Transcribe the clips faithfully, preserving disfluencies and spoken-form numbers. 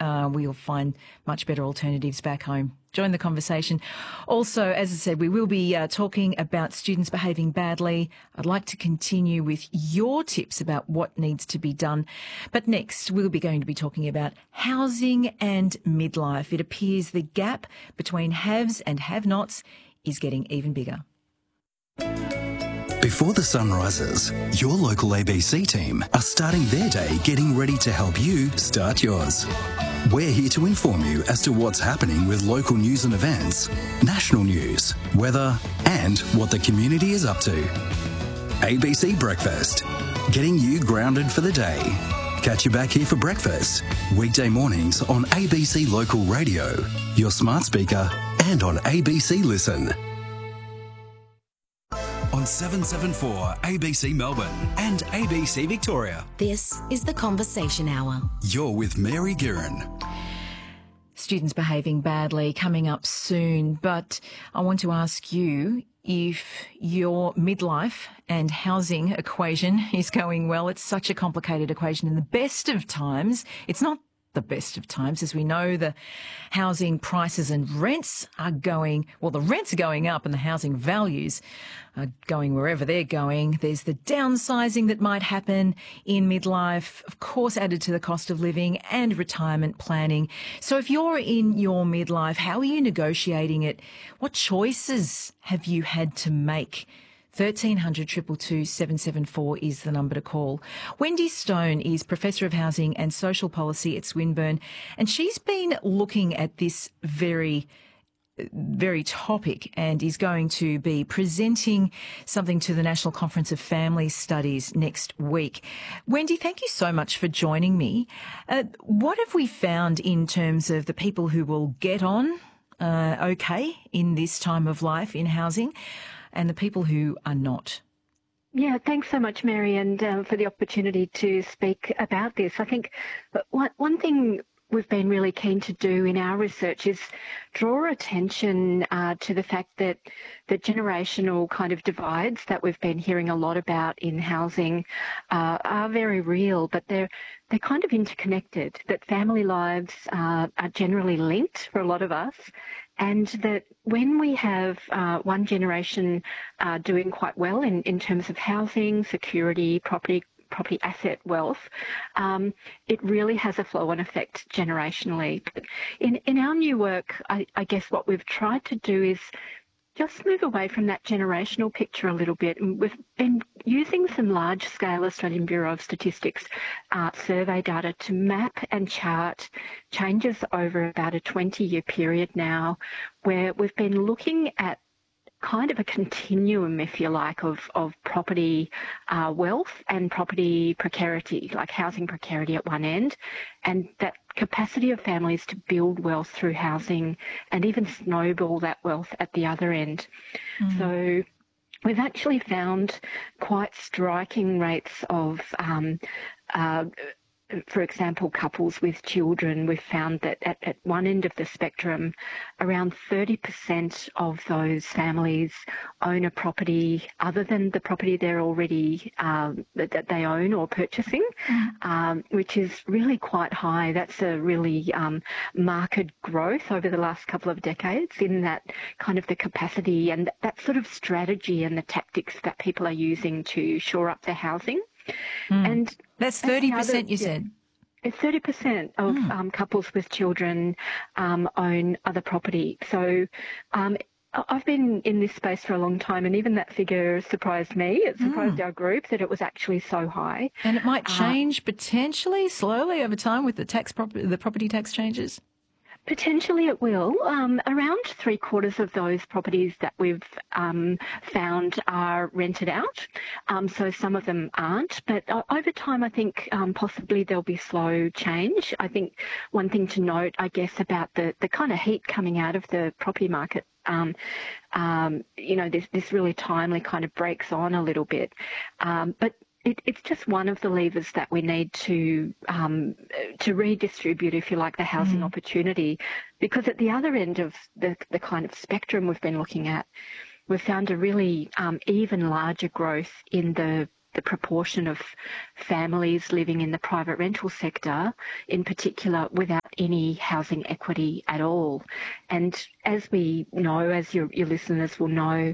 uh, we'll find much better alternatives back home. Join the conversation. Also, as I said, we will be uh, talking about students behaving badly. I'd like to continue with your tips about what needs to be done. But next, we'll be going to be talking about housing and midlife. It appears the gap between haves and have-nots is getting even bigger. Before the sun rises, your local A B C team are starting their day getting ready to help you start yours. We're here to inform you as to what's happening with local news and events, national news, weather, and what the community is up to. A B C Breakfast, getting you grounded for the day. Catch you back here for breakfast, weekday mornings on A B C Local Radio, your smart speaker, and on A B C Listen. On seven seventy-four A B C Melbourne and A B C Victoria. This is the Conversation Hour. You're with Mary Guerin. Students behaving badly coming up soon, but I want to ask you if your midlife and housing equation is going well. It's such a complicated equation. In the best of times, it's not the best of times. As we know, the housing prices and rents are going, well, the rents are going up and the housing values are going wherever they're going. There's the downsizing that might happen in midlife, of course, added to the cost of living and retirement planning. So if you're in your midlife, how are you negotiating it? What choices have you had to make? thirteen hundred, two two two, seven seven four is the number to call. Wendy Stone is Professor of Housing and Social Policy at Swinburne, and she's been looking at this very, very topic and is going to be presenting something to the National Conference of Family Studies next week. Wendy, thank you so much for joining me. Uh, what have we found in terms of the people who will get on uh, okay in this time of life in housing, and the people who are not? Yeah, thanks so much, Mary, and uh, for the opportunity to speak about this. I think one, one thing we've been really keen to do in our research is draw attention uh, to the fact that the generational kind of divides that we've been hearing a lot about in housing uh, are very real, but they're they're kind of interconnected, that family lives uh, are generally linked for a lot of us, and that when we have uh, one generation uh, doing quite well in, in terms of housing, security, property, property asset wealth, um, it really has a flow-on effect generationally. But in, in our new work, I, I guess what we've tried to do is just move away from that generational picture a little bit. And we've been using some large-scale Australian Bureau of Statistics uh, survey data to map and chart changes over about a twenty-year period now, where we've been looking at kind of a continuum, if you like, of, of property uh, wealth and property precarity, like housing precarity at one end, and that capacity of families to build wealth through housing and even snowball that wealth at the other end. Mm. So we've actually found quite striking rates of um, uh, for example, couples with children. We've found that at, at one end of the spectrum, around thirty percent of those families own a property other than the property they're already um, that, that they own or purchasing, mm. um, which is really quite high. That's a really um, marked growth over the last couple of decades in that kind of the capacity and that sort of strategy and the tactics that people are using to shore up their housing. Mm. And that's thirty percent, you said? It's thirty percent of mm. um, couples with children um, own other property. So um, I've been in this space for a long time, and even that figure surprised me. It surprised mm. our group that it was actually so high. And it might change uh, potentially slowly over time with the tax prop- the property tax changes? Potentially it will. Um, around three quarters of those properties that we've um, found are rented out. Um, so some of them aren't. But uh, over time, I think um, possibly there'll be slow change. I think one thing to note, I guess, about the, the kind of heat coming out of the property market, um, um, you know, this, this really timely kind of breaks on a little bit. Um, but It, it's just one of the levers that we need to um, to redistribute, if you like, the housing mm. opportunity, because at the other end of the, the kind of spectrum we've been looking at, we've found a really um, even larger growth in the the proportion of families living in the private rental sector, in particular without any housing equity at all. And as we know, as your, your listeners will know,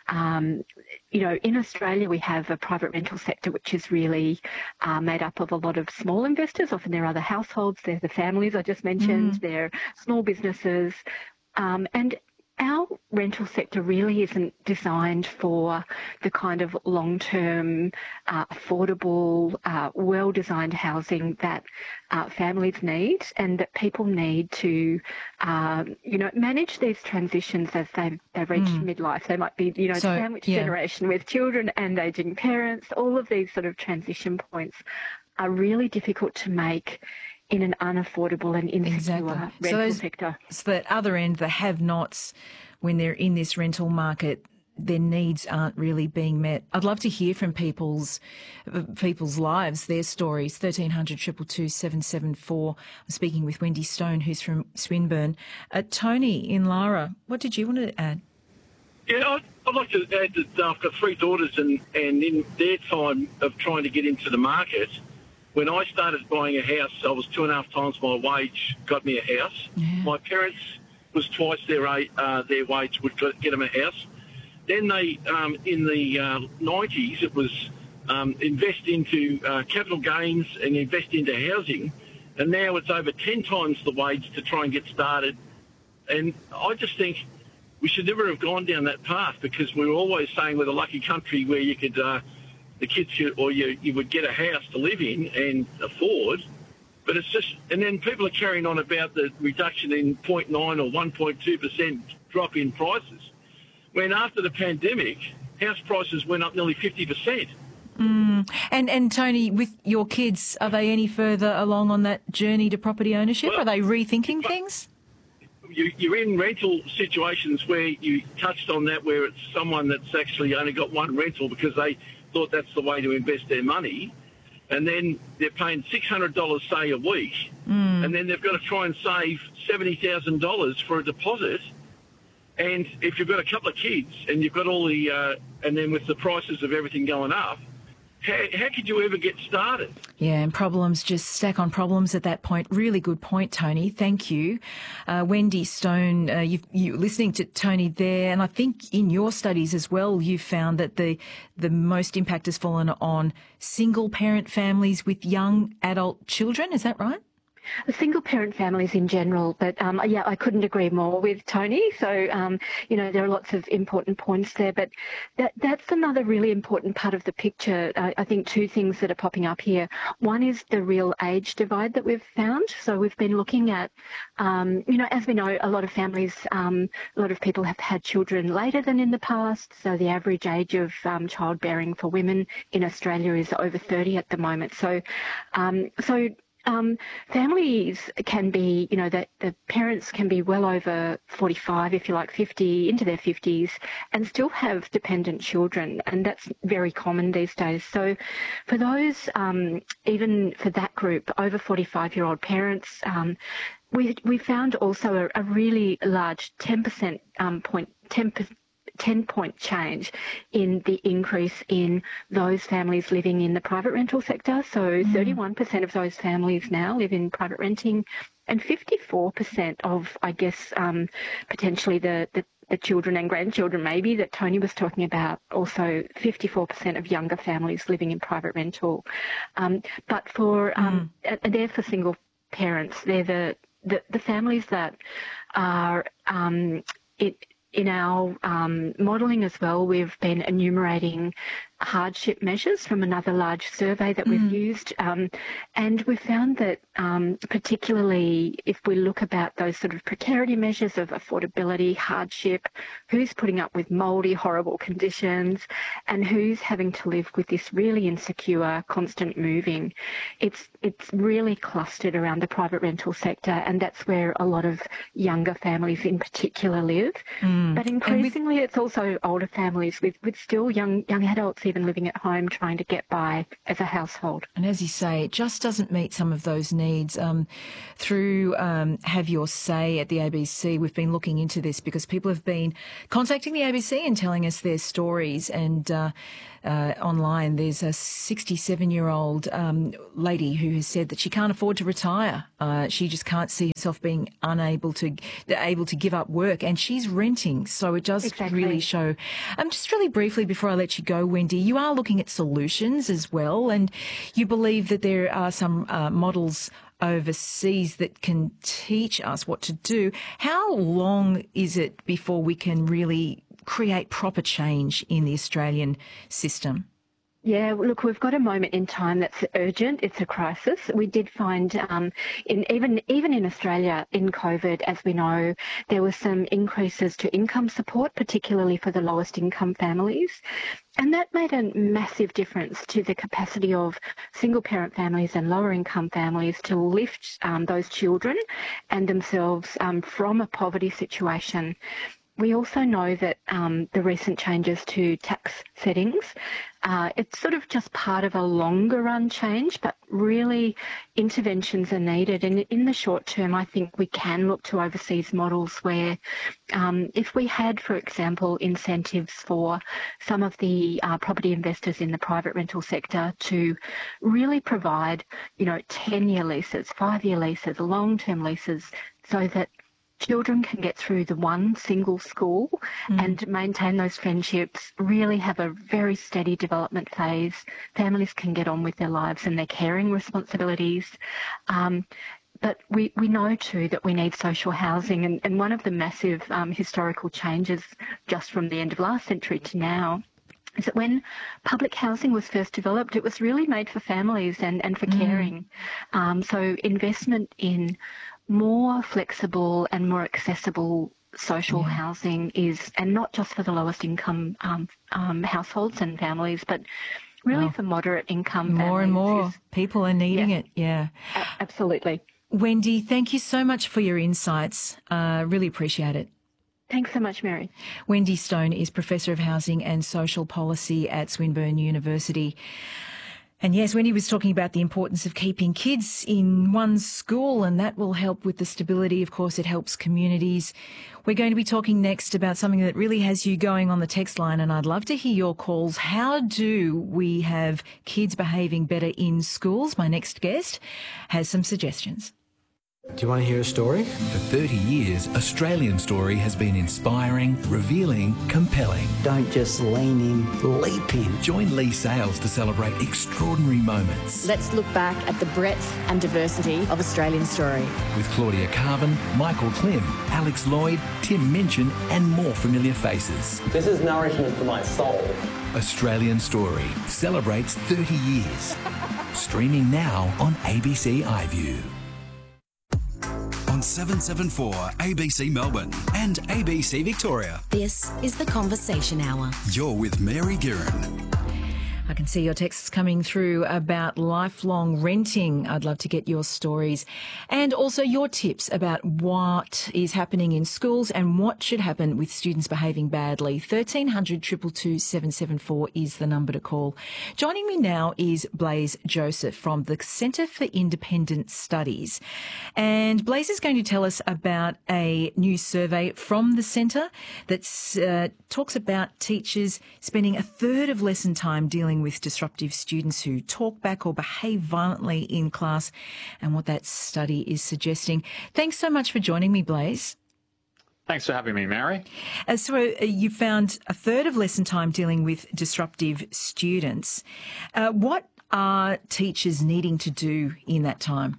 um, you know, in Australia we have a private rental sector which is really uh, made up of a lot of small investors. Often they're other households, they're the families I just mentioned, mm. they're small businesses, um, and our rental sector really isn't designed for the kind of long-term, uh, affordable, uh, well-designed housing that uh, families need and that people need to, um, you know, manage these transitions as they've, they've reached mm. midlife. They might be, you know, so, the sandwich yeah. generation with children and ageing parents. All of these sort of transition points are really difficult to make in an unaffordable and insecure exactly. rental so those, sector. So that other end, the have-nots, when they're in this rental market, their needs aren't really being met. I'd love to hear from people's people's lives, their stories. thirteen hundred, two two two, seven seven four. I'm speaking with Wendy Stone, who's from Swinburne. Uh, Tony in Lara, what did you want to add? Yeah, I'd, I'd like to add that I've got three daughters, and, and in their time of trying to get into the market, when I started buying a house, I was two and a half times my wage got me a house. Yeah. My parents was twice their uh, their wage would get them a house. Then they, um, in the uh, nineties, it was um, invest into uh, capital gains and invest into housing, and now it's over ten times the wage to try and get started. And I just think we should never have gone down that path, because we were always saying we're the lucky country where you could. Uh, The kids should, or you, you would get a house to live in and afford, but it's just, and then people are carrying on about the reduction in zero point nine or one point two percent drop in prices, when after the pandemic, house prices went up nearly fifty percent. Mm. And, and Tony, with your kids, are they any further along on that journey to property ownership? Well, are they rethinking well, things? You, you're in rental situations where you touched on that, where it's someone that's actually only got one rental because they thought that's the way to invest their money, and then they're paying six hundred dollars, say, a week, mm. and then they've got to try and save seventy thousand dollars for a deposit. And if you've got a couple of kids and you've got all the, uh, and then with the prices of everything going up, how, how could you ever get started? Yeah, and problems just stack on problems at that point. Really good point, Tony. Thank you. Uh, Wendy Stone, uh, you, you listening to Tony there, and I think in your studies as well, you found that the the most impact has fallen on single-parent families with young adult children. Is that right? Single-parent families in general, but um, yeah, I couldn't agree more with Tony. So, um, you know, there are lots of important points there, but that that's another really important part of the picture. Uh, I think two things that are popping up here. One is the real age divide that we've found. So we've been looking at, um, you know, as we know, a lot of families, um, a lot of people have had children later than in the past. So the average age of um, childbearing for women in Australia is over thirty at the moment. So, um, so. Um, families can be, you know, that the parents can be well over forty-five, if you like, fifty, into their fifties, and still have dependent children, and that's very common these days. So for those, um, even for that group, over forty-five-year-old parents, um, we we found also a, a really large ten percent um, point, ten percent ten-point change in the increase in those families living in the private rental sector. So mm. thirty-one percent of those families now live in private renting, and fifty-four percent of, I guess, um, potentially the, the, the children and grandchildren maybe that Tony was talking about, also fifty-four percent of younger families living in private rental. Um, but for, um, mm. they're for single parents. They're the, the, the families that are, um, it, in our um, modelling as well, we've been enumerating hardship measures from another large survey that mm. we've used, um, and we've found that um, particularly if we look about those sort of precarity measures of affordability, hardship, who's putting up with mouldy, horrible conditions, and who's having to live with this really insecure, constant moving, it's it's really clustered around the private rental sector, and that's where a lot of younger families in particular live. Mm. But increasingly, with, it's also older families with, with still young young adults even living at home trying to get by as a household. And as you say, it just doesn't meet some of those needs. Um, through um, Have Your Say at the A B C, we've been looking into this because people have been contacting the A B C and telling us their stories. And uh, uh, online, there's a sixty-seven-year-old um, lady who has said that she can't afford to retire. Uh, she just can't see herself herself being unable to able to give up work, and she's renting. So it does Exactly. really show. Um, just really briefly before I let you go, Wendy, you are looking at solutions as well, and you believe that there are some uh, models overseas that can teach us what to do. How long is it before we can really create proper change in the Australian system? Yeah, look, we've got a moment in time that's urgent. It's a crisis. We did find, um, in even even in Australia, in COVID, as we know, there were some increases to income support, particularly for the lowest income families. And that made a massive difference to the capacity of single-parent families and lower-income families to lift um, those children and themselves um, from a poverty situation. We also know that um, the recent changes to tax settings, uh, it's sort of just part of a longer run change, but really interventions are needed. And in the short term, I think we can look to overseas models where um, if we had, for example, incentives for some of the uh, property investors in the private rental sector to really provide, you know, ten-year leases, five-year leases, long-term leases, so that children can get through the one single school mm. and maintain those friendships, really have a very steady development phase. Families can get on with their lives and their caring responsibilities. Um, but we, we know too that we need social housing, and, and one of the massive um, historical changes just from the end of last century to now is that when public housing was first developed, it was really made for families and, and for mm. caring. Um, so investment in more flexible and more accessible social yeah. housing is, and not just for the lowest income um, um, households and families, but really wow. for moderate income more families. More and more is, people are needing yeah, it, yeah. A- absolutely. Wendy, thank you so much for your insights. Uh, really appreciate it. Thanks so much, Mary. Wendy Stone is Professor of Housing and Social Policy at Swinburne University. And yes, Wendy was talking about the importance of keeping kids in one school, and that will help with the stability. Of course, it helps communities. We're going to be talking next about something that really has you going on the text line, and I'd love to hear your calls. How do we have kids behaving better in schools? My next guest has some suggestions. Do you want to hear a story? For thirty years, Australian Story has been inspiring, revealing, compelling. Don't just lean in, leap in. Join Lee Sales to celebrate extraordinary moments. Let's look back at the breadth and diversity of Australian Story. With Claudia Carvin, Michael Klim, Alex Lloyd, Tim Minchin and more familiar faces. This is nourishment for my soul. Australian Story celebrates thirty years. Streaming now on A B C iView. On seven seventy-four A B C Melbourne and A B C Victoria. This is The Conversation Hour. You're with Mary Guerin. I can see your texts coming through about lifelong renting. I'd love to get your stories and also your tips about what is happening in schools and what should happen with students behaving badly. thirteen hundred, two two two, seven seven four is the number to call. Joining me now is Blaise Joseph from the Centre for Independent Studies. And Blaise is going to tell us about a new survey from the centre that uh, talks about teachers spending a third of lesson time dealing with disruptive students who talk back or behave violently in class, and what that study is suggesting. Thanks so much for joining me, Blaise. Thanks for having me, Mary. Uh, so uh, you found a third of lesson time dealing with disruptive students. Uh, what are teachers needing to do in that time?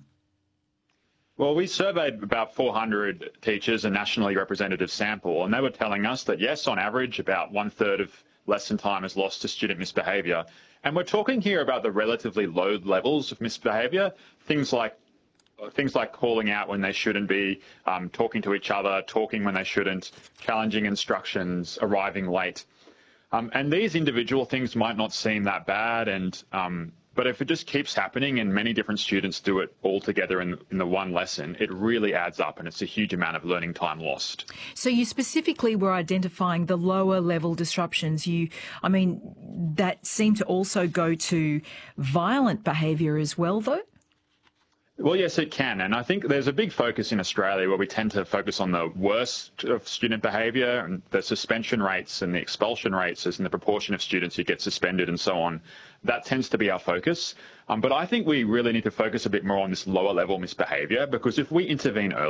Well, we surveyed about four hundred teachers, a nationally representative sample, and they were telling us that, yes, on average, about one-third of lesson time is lost to student misbehaviour. And we're talking here about the relatively low levels of misbehaviour, things like things like calling out when they shouldn't be, um, talking to each other, talking when they shouldn't, challenging instructions, arriving late. Um, and these individual things might not seem that bad, and um, but if it just keeps happening and many different students do it all together in, in the one lesson, it really adds up, and it's a huge amount of learning time lost. So you specifically were identifying the lower level disruptions. You, I mean, that seemed to also go to violent behaviour as well, though? Well, yes, it can. And I think there's a big focus in Australia where we tend to focus on the worst of student behaviour and the suspension rates and the expulsion rates and the proportion of students who get suspended and so on. That tends to be our focus. Um, but I think we really need to focus a bit more on this lower level misbehaviour, because if we intervene early,